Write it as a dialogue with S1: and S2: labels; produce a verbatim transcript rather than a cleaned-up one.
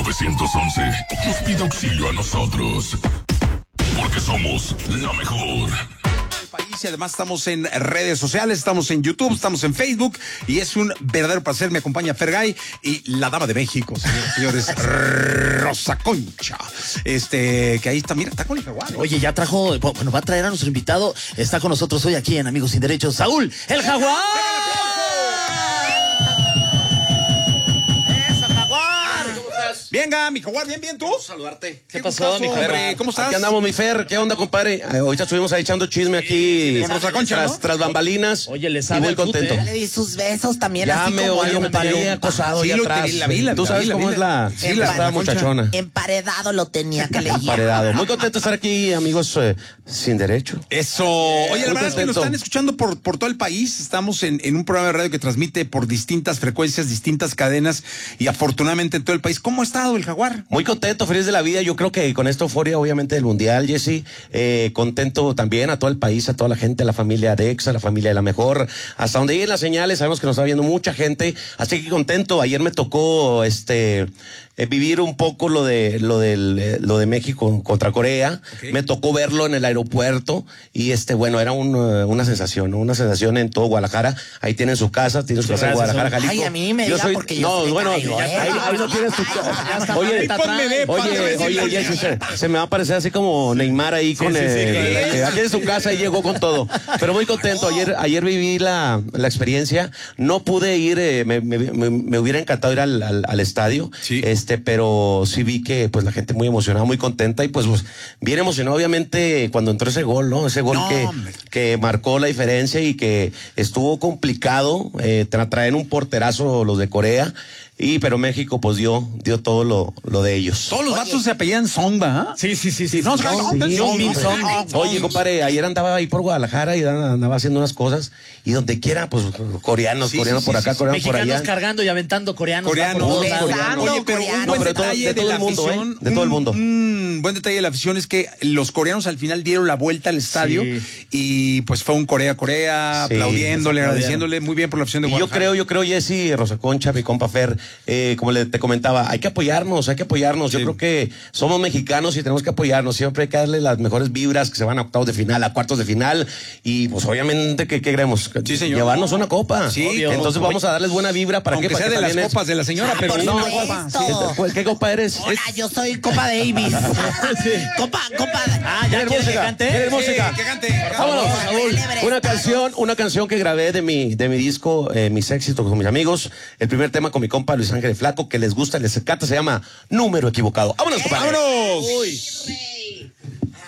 S1: nueve once nos pide auxilio a nosotros. Porque somos la mejor.
S2: Y además estamos en redes sociales, estamos en YouTube, estamos en Facebook y es un verdadero placer. Me acompaña Fergay y la dama de México, señores, señores Rosa Concha. Este, que ahí está, mira, está con el Jaguar.
S3: Oye, ya trajo, bueno, va a traer a nuestro invitado. Está con nosotros hoy aquí en Amigos Sin Derechos, Saúl, el Jaguar.
S2: Venga, mi Jaguar, bien, bien, ¿tú?
S4: Saludarte.
S3: ¿Qué pasó, mi Jaguar?
S2: ¿Cómo estás?
S4: Aquí andamos, mi Fer. ¿Qué onda, compadre? Eh, ahorita estuvimos ahí echando chisme aquí.
S2: Con Rosa Concha,
S4: tras,
S2: ¿no?
S4: tras bambalinas.
S3: Oye, le
S4: y
S3: sabe
S4: muy
S3: el fute,
S4: contento.
S3: ¿eh?
S5: Le di sus besos también,
S4: Ya
S5: así
S4: me
S5: como
S4: oye,
S5: algo
S4: me tenía
S5: medio
S4: acosado
S2: Sí,
S4: ahí
S2: lo
S4: atrás.
S2: tenía, la vi, la vi,
S4: Tú
S2: la
S4: sabes
S2: vi, la
S4: cómo
S2: vi,
S4: es la,
S2: sí,
S4: la
S2: la
S4: esta
S2: Concha.
S4: muchachona.
S5: emparedado lo tenía que leer.
S4: Emparedado. Muy contento de estar aquí, amigos eh, sin derecho.
S2: Eso. Oye, la
S4: Muy
S2: verdad es que nos
S4: contento.
S2: están escuchando por, por todo el país. Estamos en, en un programa de radio que transmite por distintas frecuencias, distintas cadenas y afortunadamente en todo el país. ¿Cómo ha estado el Jaguar?
S4: Muy contento, feliz de la vida. Yo creo que con esta euforia, obviamente, del Mundial, Jesse, eh, contento también a todo el país, a toda la gente, a la familia de Exa, a la familia de La Mejor, hasta donde lleguen las señales. Sabemos que nos está viendo mucha gente, así que contento. Ayer me tocó este eh, vivir un poco lo de lo del eh, lo de México contra Corea.
S2: Okay.
S4: Me tocó verlo en el aeropuerto y este bueno era un, uh, una sensación, ¿no? Una sensación en todo Guadalajara. Ahí tienen su casa, tienen su casa en
S3: gracias,
S4: Guadalajara, Jalisco.
S5: Ay, a mí me
S4: Yo
S5: diga
S4: soy-
S5: porque yo
S4: no,
S5: sí le
S4: bueno,
S5: caigo,
S4: ahí,
S5: ¿eh?
S4: ahí no tienes tu casa. Oye,
S2: Ponme de,
S4: Oye,
S2: padre,
S4: oye,
S2: sí,
S4: Jessy, se, se me va a parecer así como Neymar ahí con
S3: sí, sí,
S4: el,
S3: con-
S4: que aquí en su casa y llegó con todo. Pero muy contento. Ayer, ayer viví la, la experiencia. No pude ir, eh, me, me, me, me hubiera encantado ir al, al, al estadio.
S2: Sí.
S4: Este, pero sí vi que pues la gente muy emocionada, muy contenta y pues, pues bien emocionado, obviamente, cuando entró ese gol, ¿no? Ese gol
S2: No,
S4: que,
S2: hombre.
S4: que marcó la diferencia y que estuvo complicado eh, tra traer un porterazo los de Corea. Y pero México pues dio dio todo lo, lo de ellos.
S2: Todos los vatos se apellidan Song, ¿verdad?
S3: Sí, sí, sí, sí.
S2: No,
S3: sí.
S2: no,
S4: Sí,
S2: Song,
S4: sí,
S2: Song.
S4: Oye, compadre, ayer andaba ahí por Guadalajara y andaba haciendo unas cosas y donde quiera, pues coreanos,
S2: Sí,
S4: coreanos
S2: sí,
S4: por
S2: sí,
S4: acá,
S2: sí,
S4: coreanos por
S3: Mexicanos
S4: allá.
S3: cargando y aventando coreanos.
S2: Coreanos,
S3: va por todos
S5: Besando,
S3: lados.
S2: Oye, pero un
S5: coreanos.
S2: buen
S4: No, pero todo-
S2: detalle
S4: de
S2: de,
S4: todo
S2: la
S4: el mundo,
S2: afición,
S4: ¿eh? De todo el mundo.
S2: Un, un buen detalle de la afición es que los coreanos al final dieron la vuelta al estadio
S3: Sí.
S2: y pues fue un Corea-Corea,
S4: Sí,
S2: aplaudiéndole,
S3: aplaudieron.
S2: agradeciéndole muy bien por la afición de
S4: Y yo
S2: Guadalajara.
S4: creo, yo creo, Jessy, Rosa Concha, mi compa Fer, eh, como le, te comentaba, hay que apoyarnos, hay que apoyarnos.
S2: Sí.
S4: Yo creo que somos mexicanos y tenemos que apoyarnos. Siempre hay que darle las mejores vibras que se van a octavos de final, a cuartos de final. Y pues obviamente, ¿qué qué queremos?
S2: Sí, señor.
S4: Llevarnos una copa.
S2: Sí,
S3: Obvio.
S4: Entonces vamos a darles buena vibra para
S2: Aunque
S4: que
S2: sea
S4: para
S2: de
S4: que
S2: las
S4: también es-
S2: copas de la señora, pero
S5: por
S2: una
S5: supuesto.
S2: copa.
S5: Sí.
S4: ¿Qué, ¿Qué copa eres?
S5: Hola, yo soy Copa Davis. Copa, Copa.
S3: Ah, ¿ya
S4: ¿Quieres
S3: quieres que
S4: música?
S3: cante?
S4: ¿Quieres
S2: Sí,
S4: música?
S2: que cante.
S4: Vámonos,
S5: favor.
S4: Saúl.
S5: Celebre
S4: Una
S5: estado.
S4: canción, una canción que grabé de mi, de mi disco, eh, mis éxitos con mis amigos. El primer tema con mi compa Luis Ángel Flaco, que les gusta, les encanta, se llama Número Equivocado. ¡Vámonos, compadre!
S2: ¡Vámonos!
S3: Uy.